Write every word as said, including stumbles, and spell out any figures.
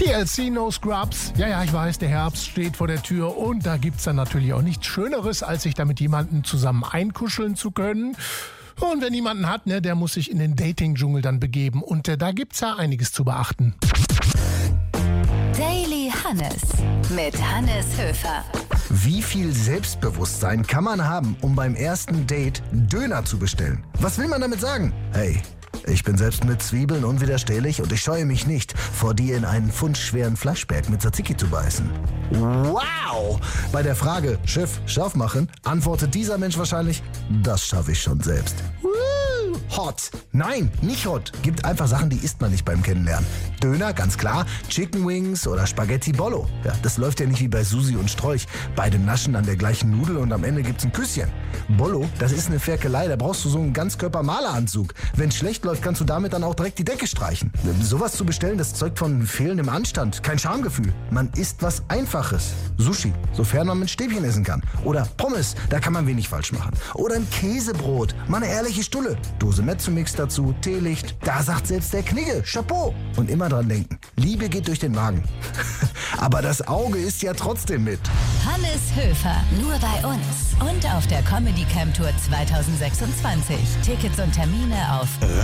T L C No Scrubs. Ja, ja, ich weiß, der Herbst steht vor der Tür und da gibt's dann natürlich auch nichts Schöneres, als sich da mit jemandem zusammen einkuscheln zu können. Und wenn jemanden hat, ne, der muss sich in den Dating-Dschungel dann begeben und äh, da gibt's ja einiges zu beachten. Daily Hannes mit Hannes Höfer. Wie viel Selbstbewusstsein kann man haben, um beim ersten Date Döner zu bestellen? Was will man damit sagen? Hey, ich bin selbst mit Zwiebeln unwiderstehlich und ich scheue mich nicht, vor dir in einen pfundschweren Fleischberg mit Tzatziki zu beißen. Wow! Bei der Frage, Schiff, scharf machen, antwortet dieser Mensch wahrscheinlich, das schaffe ich schon selbst. Hot. Nein, nicht hot. Gibt einfach Sachen, die isst man nicht beim Kennenlernen. Döner, ganz klar. Chicken Wings oder Spaghetti Bollo. Ja, das läuft ja nicht wie bei Susi und Strolch. Beide naschen an der gleichen Nudel und am Ende gibt's ein Küsschen. Bollo, das ist eine Ferkelei. Da brauchst du so einen Ganzkörper-Maleranzug. Wenn's schlecht läuft, kannst du damit dann auch direkt die Decke streichen. Sowas zu bestellen, das zeugt von fehlendem Anstand. Kein Schamgefühl. Man isst was Einfaches. Sushi, sofern man mit Stäbchen essen kann. Oder Pommes, da kann man wenig falsch machen. Oder ein Käsebrot, mal eine ehrliche Stulle. Dose Mezzomix dazu, Teelicht. Da sagt selbst der Knigge, Chapeau. Und immer dran denken, Liebe geht durch den Magen. Aber das Auge ist ja trotzdem mit. Hannes Höfer, nur bei uns und auf der Comedy Camp Tour zwanzig sechsundzwanzig. Tickets und Termine auf